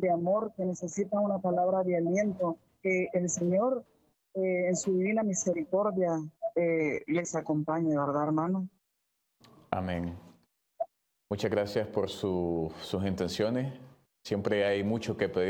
de amor, que necesitan una palabra de aliento, que el Señor en su divina misericordia les acompañe, ¿verdad, hermano? Amén. Muchas gracias por sus intenciones. Siempre hay mucho que pedir